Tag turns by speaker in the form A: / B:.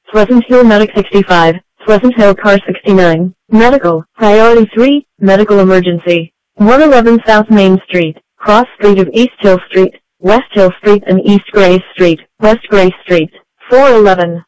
A: Pleasant Hill Medic 65, Pleasant Hill Car 69, Medical, Priority 3, Medical Emergency. 111 South Main Street, Cross Street of East Hill Street, West Hill Street and East Gray Street, West Gray Street. 411.